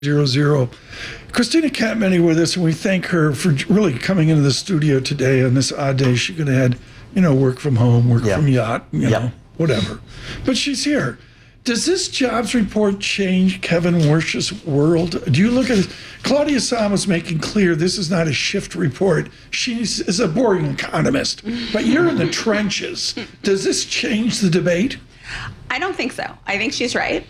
00. Christina Catmany with us, and we thank her for really coming into the studio today on this odd day. She could have had, work from home, work from yacht, whatever. But she's here. Does this jobs report change Kevin Warsh's world? Do you look at it? Claudia Sahm was making clear this is not a shift report. She is a boring economist, but you're in the trenches. Does this change the debate? I don't think so. I think she's right.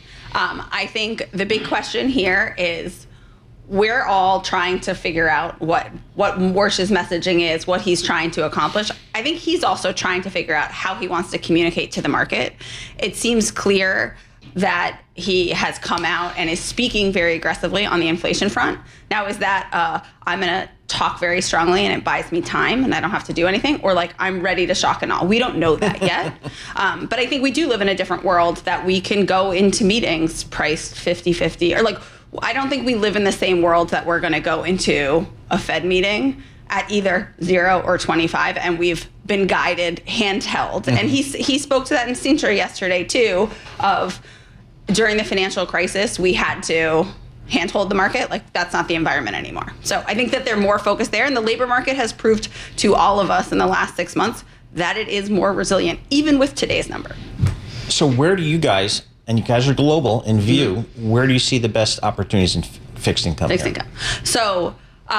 I think the big question here is we're all trying to figure out what Warsh's messaging is, what he's trying to accomplish. I think he's also trying to figure out how he wants to communicate to the market. It seems clear that he has come out and is speaking very aggressively on the inflation front. Now, is that I'm going to talk very strongly and it buys me time and I don't have to do anything, or like I'm ready to shock and awe? We don't know that yet. But I think we do live in a different world that we can go into meetings priced 50-50, or like, I don't think we live in the same world that we're going to go into a Fed meeting at either 0 or 25, and we've been guided handheld. Mm-hmm. And he spoke to that in Sintra yesterday too, of during the financial crisis, we had to handhold the market. Like, that's not the environment anymore. So I think that they're more focused there, and the labor market has proved to all of us in the last 6 months that it is more resilient, even with today's number. So where do you guys, and you guys are global in view, where do you see the best opportunities in fixed income? Fixed income. So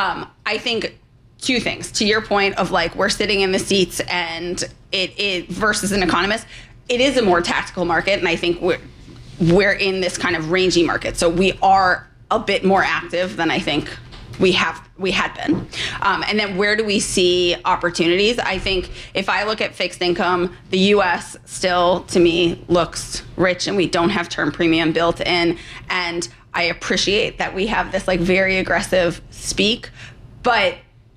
I think two things. To your point of like, we're sitting in the seats and it versus an economist, it is a more tactical market. And I think we're in this kind of rangy market. So we are a bit more active than I think we had been. And then where do we see opportunities? I think if I look at fixed income, the US still to me looks rich, and we don't have term premium built in. And I appreciate that we have this like very aggressive speak, but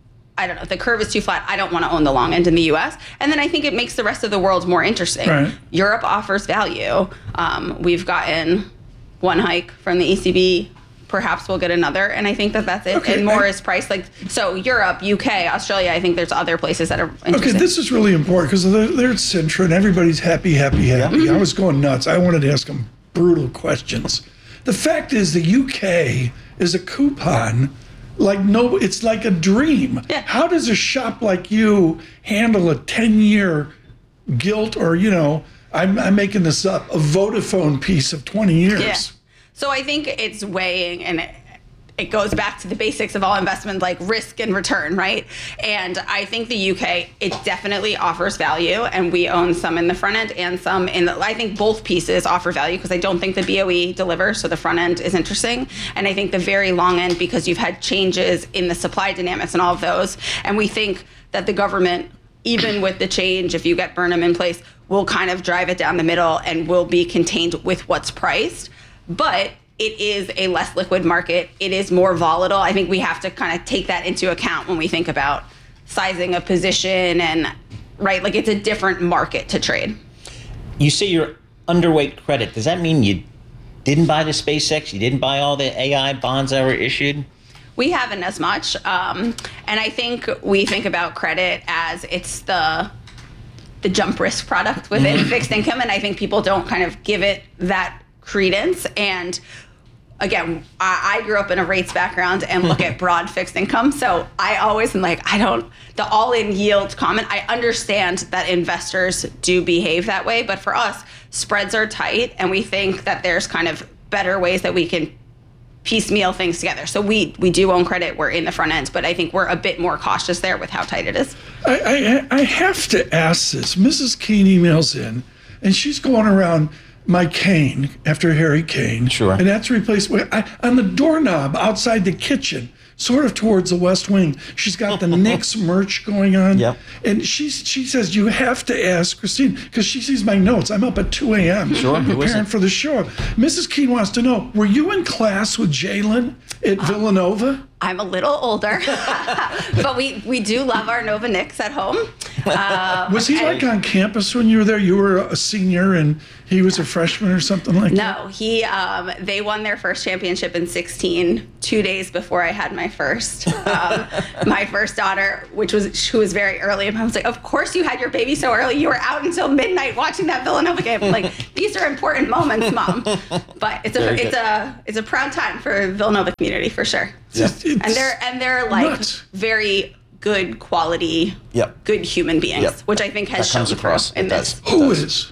I don't know, the curve is too flat. I don't want to own the long end in the US. And then I think it makes the rest of the world more interesting. Right. Europe offers value. We've gotten one hike from the ECB. Perhaps we'll get another. And I think that that's it. Okay, and more is priced. Like, so Europe, UK, Australia, I think there's other places that are interesting. Okay, this is really important because they're at Sintra and everybody's happy. Mm-hmm. I was going nuts. I wanted to ask them brutal questions. The fact is the UK is a coupon. It's like a dream. Yeah. How does a shop like you handle a 10-year gilt or, I'm making this up, a Vodafone piece of 20 years? Yeah. So I think it's weighing, and it goes back to the basics of all investment, like risk and return, right? And I think the UK, it definitely offers value, and we own some in the front end and some in I think both pieces offer value because I don't think the BOE delivers, so the front end is interesting. And I think the very long end, because you've had changes in the supply dynamics and all of those, and we think that the government, even with the change, if you get Burnham in place, will kind of drive it down the middle and will be contained with what's priced. But it is a less liquid market. It is more volatile. I think we have to kind of take that into account when we think about sizing a position and, right, like it's a different market to trade. You say you're underweight credit. Does that mean you didn't buy the SpaceX? You didn't buy all the AI bonds that were issued? We haven't as much. And I think we think about credit as it's the jump risk product within fixed income. And I think people don't kind of give it that credence. And again, I grew up in a rates background and look at broad fixed income. So I always am like, the all-in yield comment, I understand that investors do behave that way. But for us, spreads are tight. And we think that there's kind of better ways that we can piecemeal things together. So we do own credit. We're in the front end. But I think we're a bit more cautious there with how tight it is. I have to ask this. Mrs. Keene emails in, and she's going around my cane after Harry Kane. Sure. And that's replaced on the doorknob outside the kitchen, sort of towards the West Wing. She's got the Knicks merch going on. Yep. And she says, you have to ask Christine, because she sees my notes. I'm up at 2 a.m. Sure. preparing for the show. Mrs. Keene wants to know, were you in class with Jalen at Villanova? I'm a little older, but we do love our Nova Knicks at home. Was he like on campus when you were there? You were a senior and he was a freshman or something like that? No, they won their first championship in 16, 2 days before I had my first. My first daughter, who was very early, and I was like, of course you had your baby so early. You were out until midnight watching that Villanova game. Like, these are important moments, Mom. But it's a proud time for Villanova community for sure. Yeah. And they're like nuts. very good quality, good human beings, which I think has shown across in this. Who is?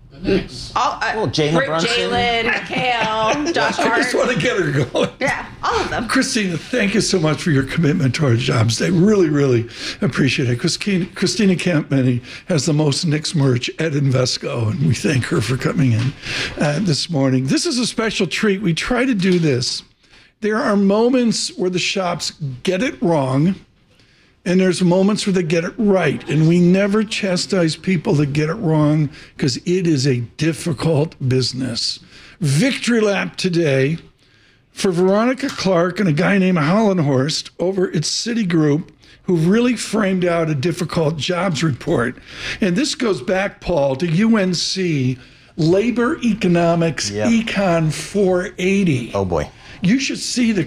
Jalen Brunson. Jalen, Mikhail, Josh I just Hart. want to get her going. Yeah, all of them. Christina, thank you so much for your commitment to our jobs. They really, really appreciate it. Christina Campmany has the most Knicks merch at Invesco, and we thank her for coming in this morning. This is a special treat. We try to do this. There are moments where the shops get it wrong, and there's moments where they get it right. And we never chastise people that get it wrong because it is a difficult business. Victory lap today for Veronica Clark and a guy named Hollenhorst over at Citigroup, who really framed out a difficult jobs report. And this goes back, Paul, to UNC Labor Economics Econ 480. Oh boy. You should see the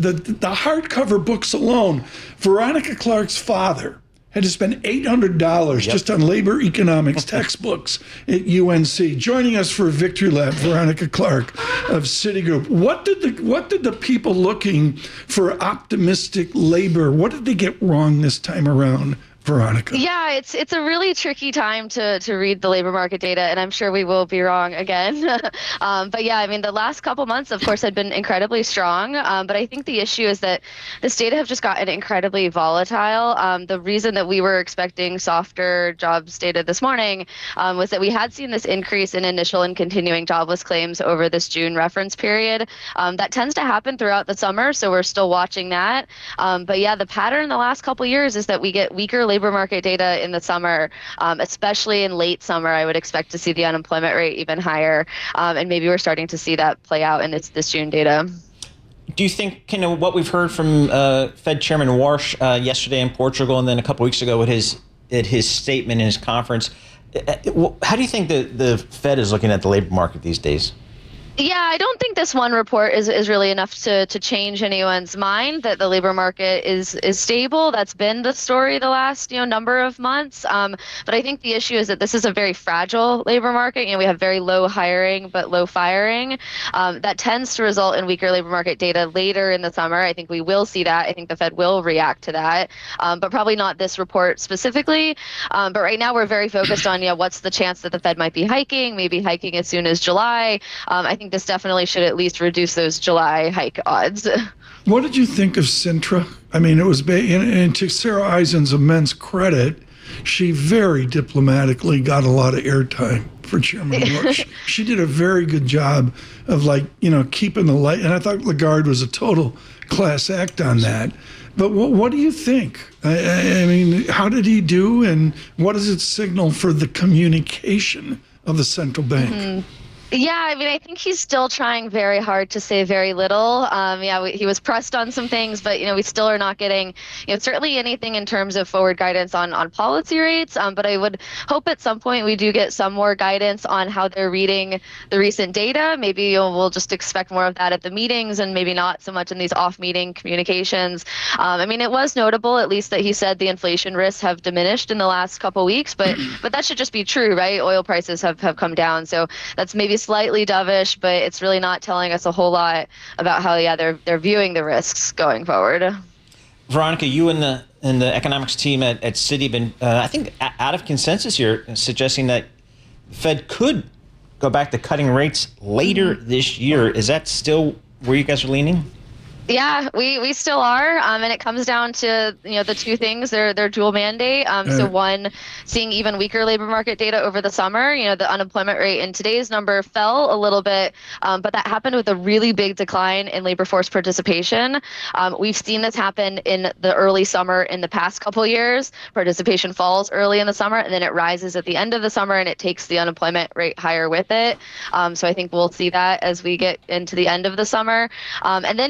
hardcover books alone. Veronica Clark's father had to spend $800 just on labor economics textbooks at UNC. Joining us for Victory Lab, Veronica Clark of Citigroup. What did the people looking for optimistic labor, what did they get wrong this time around, Veronica? Yeah, it's a really tricky time to read the labor market data, and I'm sure we will be wrong again. But yeah, I mean, the last couple months, of course, had been incredibly strong. But I think the issue is that this data have just gotten incredibly volatile. The reason that we were expecting softer jobs data this morning was that we had seen this increase in initial and continuing jobless claims over this June reference period. That tends to happen throughout the summer, so we're still watching that. But yeah, the pattern the last couple years is that we get weaker labor market data in the summer, especially in late summer. I would expect to see the unemployment rate even higher, and maybe we're starting to see that play out in this June data. Do you think, what we've heard from Fed Chairman Warsh yesterday in Portugal, and then a couple weeks ago at his statement in his conference, how do you think the Fed is looking at the labor market these days? Yeah, I don't think this one report is really enough to change anyone's mind that the labor market is stable. That's been the story the last number of months. But I think the issue is that this is a very fragile labor market. We have very low hiring but low firing. That tends to result in weaker labor market data later in the summer. I think we will see that. I think the Fed will react to that, but probably not this report specifically. But right now we're very focused on what's the chance that the Fed might be hiking, maybe hiking as soon as July. I think this definitely should at least reduce those July hike odds. What did you think of Sintra? I mean, it was, and to Sarah Eisen's immense credit, she very diplomatically got a lot of airtime for Chairman Warsh. She did a very good job of keeping the light. And I thought Lagarde was a total class act on that. But what do you think? I mean, how did he do? And what does it signal for the communication of the central bank? Mm-hmm. Yeah, I mean, I think he's still trying very hard to say very little. He was pressed on some things, but, we still are not getting, certainly anything in terms of forward guidance on policy rates. But I would hope at some point we do get some more guidance on how they're reading the recent data. Maybe we'll just expect more of that at the meetings and maybe not so much in these off-meeting communications. I mean, it was notable, at least, that he said the inflation risks have diminished in the last couple weeks, but that should just be true, right? Oil prices have come down. So that's maybe slightly dovish, but it's really not telling us a whole lot about how they're viewing the risks going forward. Veronica, you and the economics team at Citi been I think out of consensus here, suggesting that Fed could go back to cutting rates later this year. Is that still where you guys are leaning? Yeah, we still are, and it comes down to the two things. They're dual mandate. So one, seeing even weaker labor market data over the summer. The unemployment rate in today's number fell a little bit, but that happened with a really big decline in labor force participation. We've seen this happen in the early summer in the past couple years. Participation falls early in the summer, and then it rises at the end of the summer, and it takes the unemployment rate higher with it. So I think we'll see that as we get into the end of the summer, and then seeing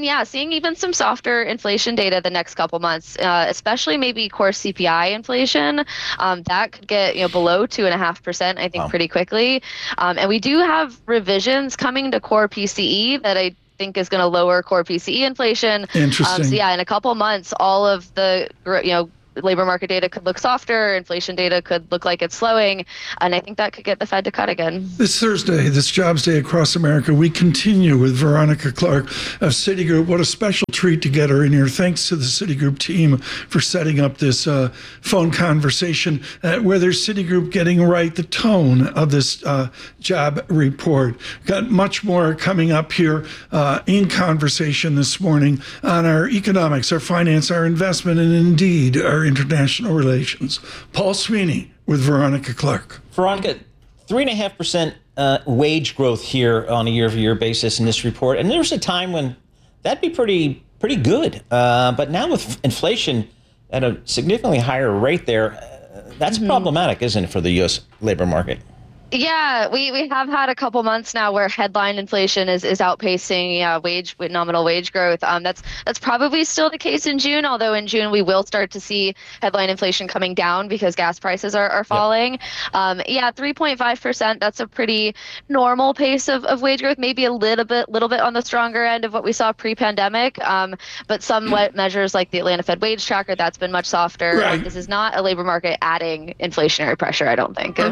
seeing even some softer inflation data the next couple months, especially maybe core CPI inflation. That could get below 2.5%, I think, pretty quickly. And we do have revisions coming to core PCE that I think is going to lower core PCE inflation. Interesting. So yeah, in a couple months, all of the labor market data could look softer, inflation data could look like it's slowing, and I think that could get the Fed to cut again. This Thursday, this Jobs Day across America, we continue with Veronica Clark of Citigroup. What a special treat to get her in here. Thanks to the Citigroup team for setting up this phone conversation, where there's Citigroup getting right the tone of this job report. Got much more coming up here in conversation this morning on our economics, our finance, our investment, and indeed our international relations. Paul Sweeney with Veronica Clark. Veronica, 3.5% wage growth here on a year-over-year basis in this report, and there's a time when that'd be pretty good. But now with inflation at a significantly higher rate there, that's problematic, isn't it, for the U.S. labor market? Yeah, we have had a couple months now where headline inflation is outpacing nominal wage growth. That's probably still the case in June, although in June we will start to see headline inflation coming down because gas prices are falling. Yep. 3.5%, that's a pretty normal pace of wage growth, maybe a little bit on the stronger end of what we saw pre-pandemic, but somewhat measures like the Atlanta Fed wage tracker, that's been much softer. Right. This is not a labor market adding inflationary pressure, I don't think.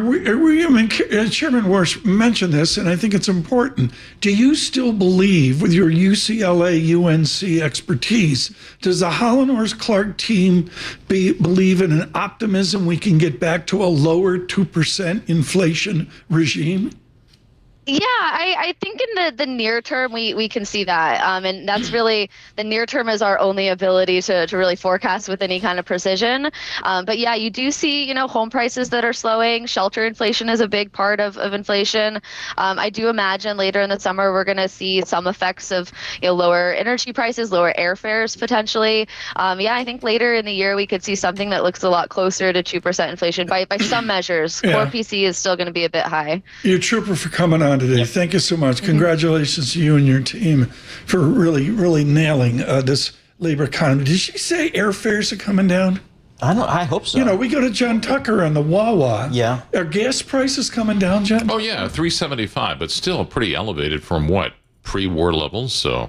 Chairman Warsh mentioned this, and I think it's important. Do you still believe, with your UCLA UNC expertise, does the Holland Clark team believe in an optimism we can get back to a lower 2% inflation regime? Yeah, I think in the near term we can see that, and that's really the near term is our only ability to really forecast with any kind of precision. But yeah, you do see home prices that are slowing. Shelter inflation is a big part of inflation. I do imagine later in the summer we're going to see some effects of lower energy prices, lower airfares potentially. I think later in the year we could see something that looks a lot closer to 2% inflation by some measures. Yeah. Core PC is still going to be a bit high. You're a trooper for coming on today. Yep. Thank you so much. Congratulations to you and your team for really nailing this labor economy. Did she say airfares are coming down? I hope so. We go to John Tucker on the Wawa. Yeah. Are gas prices coming down, John? Oh, yeah, $3.75, but still pretty elevated from what? Pre-war levels, so,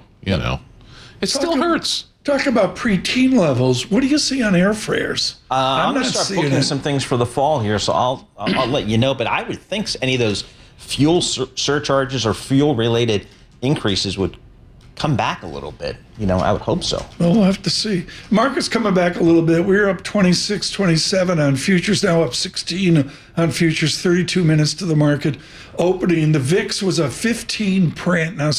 it still hurts. Talk about preteen levels. What do you see on airfares? I'm going to start booking some things for the fall here, so I'll let you know. But I would think any of those fuel surcharges or fuel-related increases would come back a little bit. I would hope so. Well, we'll have to see. Market's coming back a little bit. We were up 26, 27 on futures, now up 16 on futures, 32 minutes to the market opening. The VIX was a 15 print, now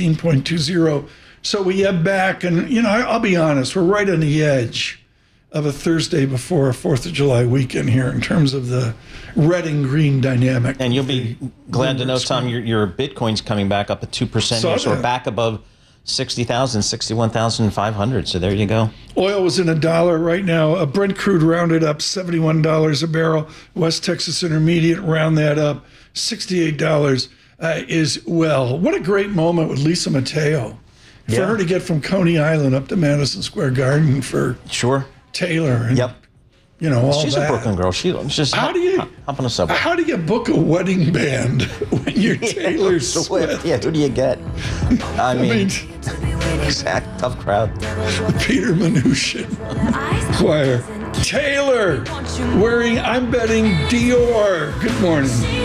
16.20. So we ebb back, and, I'll be honest, we're right on the edge of a Thursday before a 4th of July weekend here in terms of the red and green dynamic. And you'll be glad to know, Tom, your Bitcoin's coming back up at 2% here, so we're back above 60,000, 61,500. So there you go. Oil was in $1 right now. Brent crude rounded up $71 a barrel. West Texas Intermediate round that up $68 as well. What a great moment with Lisa Mateo. For her to get from Coney Island up to Madison Square Garden for Taylor. And, yep. All she's that. a Brooklyn girl. She's just hop on a subway. How do you book a wedding band when you're Taylor Swift? Yeah, who do you get? I mean exact tough crowd. Peter Mnuchin Choir. Taylor wearing, I'm betting, Dior. Good morning.